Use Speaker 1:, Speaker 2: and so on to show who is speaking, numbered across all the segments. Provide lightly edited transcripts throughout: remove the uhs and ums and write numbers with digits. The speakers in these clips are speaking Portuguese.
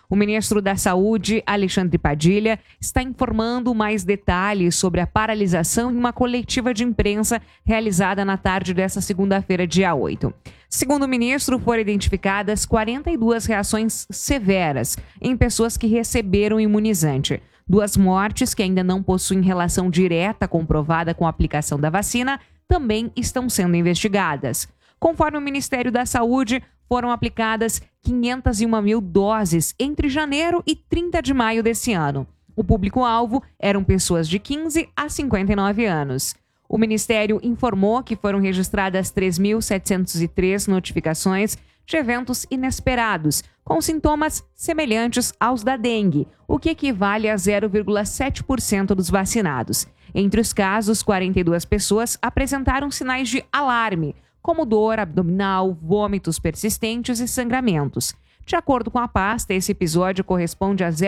Speaker 1: O ministro da Saúde, Alexandre Padilha, está informando mais detalhes sobre a paralisação em uma coletiva de imprensa realizada na tarde desta segunda-feira, dia 8. Segundo o ministro, foram identificadas 42 reações severas em pessoas que receberam o imunizante. 2 mortes que ainda não possuem relação direta comprovada com a aplicação da vacina também estão sendo investigadas. Conforme o Ministério da Saúde, foram aplicadas 501 mil doses entre janeiro e 30 de maio desse ano. O público-alvo eram pessoas de 15 a 59 anos. O Ministério informou que foram registradas 3.703 notificações de eventos inesperados, com sintomas semelhantes aos da dengue, o que equivale a 0,7% dos vacinados. Entre os casos, 42 pessoas apresentaram sinais de alarme, como dor abdominal, vômitos persistentes e sangramentos. De acordo com a pasta, esse episódio corresponde a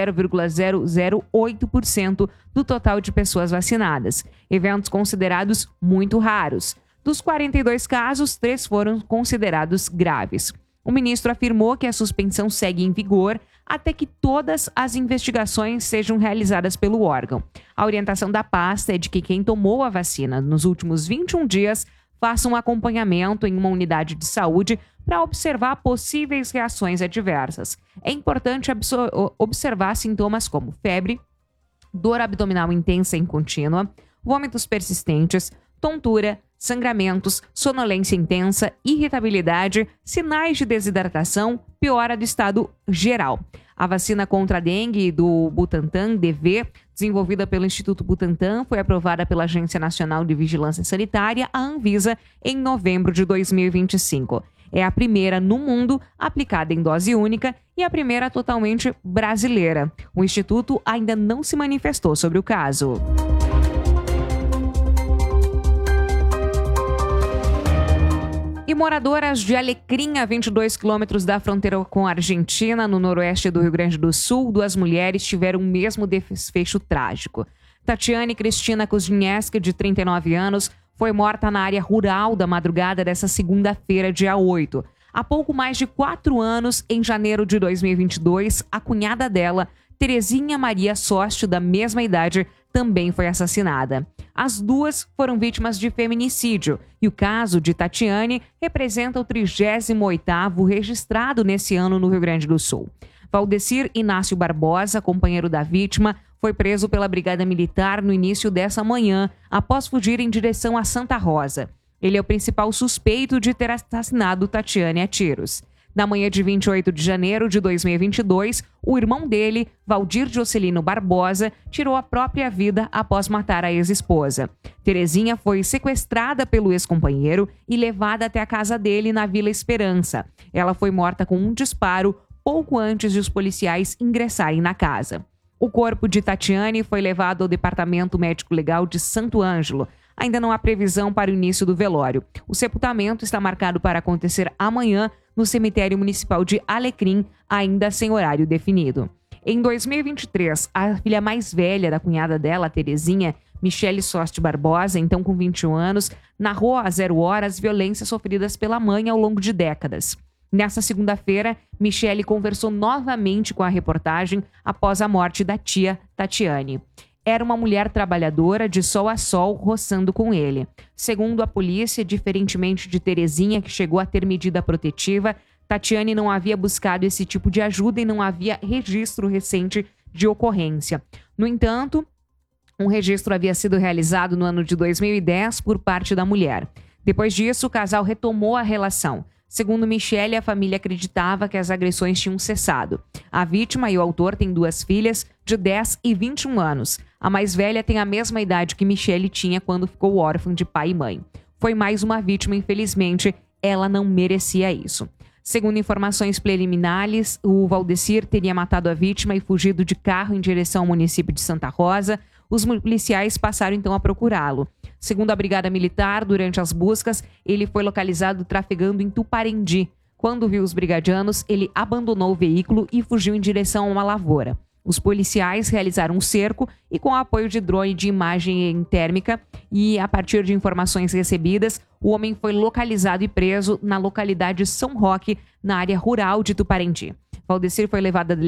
Speaker 1: 0,008% do total de pessoas vacinadas, eventos considerados muito raros. Dos 42 casos, 3 foram considerados graves. O ministro afirmou que a suspensão segue em vigor até que todas as investigações sejam realizadas pelo órgão. A orientação da pasta é de que quem tomou a vacina nos últimos 21 dias faça um acompanhamento em uma unidade de saúde para observar possíveis reações adversas. É importante observar sintomas como febre, dor abdominal intensa e contínua, vômitos persistentes, tontura, sangramentos, sonolência intensa, irritabilidade, sinais de desidratação, piora do estado geral. A vacina contra a dengue do Butantan, DV, desenvolvida pelo Instituto Butantan, foi aprovada pela Agência Nacional de Vigilância Sanitária, a Anvisa, em novembro de 2025. É a primeira no mundo aplicada em dose única e a primeira totalmente brasileira. O Instituto ainda não se manifestou sobre o caso. E moradoras de Alecrim, a 22 quilômetros da fronteira com a Argentina, no noroeste do Rio Grande do Sul, 2 mulheres tiveram o mesmo desfecho trágico. Tatiane Cristina Kuznieski, de 39 anos, foi morta na área rural da madrugada dessa segunda-feira, dia 8. Há pouco mais de 4 anos, em janeiro de 2022, a cunhada dela, Terezinha Maria Sócio, da mesma idade, também foi assassinada. As duas foram vítimas de feminicídio e o caso de Tatiane representa o 38º registrado nesse ano no Rio Grande do Sul. Valdecir Inácio Barbosa, companheiro da vítima, foi preso pela Brigada Militar no início dessa manhã, após fugir em direção a Santa Rosa. Ele é o principal suspeito de ter assassinado Tatiane a tiros. Na manhã de 28 de janeiro de 2022, o irmão dele, Valdir Jocelino Barbosa, tirou a própria vida após matar a ex-esposa. Terezinha foi sequestrada pelo ex-companheiro e levada até a casa dele na Vila Esperança. Ela foi morta com um disparo pouco antes de os policiais ingressarem na casa. O corpo de Tatiane foi levado ao Departamento Médico Legal de Santo Ângelo. Ainda não há previsão para o início do velório. O sepultamento está marcado para acontecer amanhã no cemitério municipal de Alecrim, ainda sem horário definido. Em 2023, a filha mais velha da cunhada dela, Terezinha, Michele Sócio Barbosa, então com 21 anos, narrou a 0 horas violências sofridas pela mãe ao longo de décadas. Nessa segunda-feira, Michele conversou novamente com a reportagem após a morte da tia Tatiane. Era uma mulher trabalhadora de sol a sol, roçando com ele. Segundo a polícia, diferentemente de Terezinha, que chegou a ter medida protetiva, Tatiane não havia buscado esse tipo de ajuda e não havia registro recente de ocorrência. No entanto, um registro havia sido realizado no ano de 2010 por parte da mulher. Depois disso, o casal retomou a relação. Segundo Michele, a família acreditava que as agressões tinham cessado. A vítima e o autor têm 2 filhas de 10 e 21 anos. A mais velha tem a mesma idade que Michele tinha quando ficou órfã de pai e mãe. Foi mais uma vítima, infelizmente, ela não merecia isso. Segundo informações preliminares, o Valdecir teria matado a vítima e fugido de carro em direção ao município de Santa Rosa. Os policiais passaram então a procurá-lo. Segundo a Brigada Militar, durante as buscas, ele foi localizado trafegando em Tuparendi. Quando viu os brigadianos, ele abandonou o veículo e fugiu em direção a uma lavoura. Os policiais realizaram um cerco e, com o apoio de drone de imagem térmica e a partir de informações recebidas, o homem foi localizado e preso na localidade São Roque, na área rural de Tuparendi. Valdecir foi levado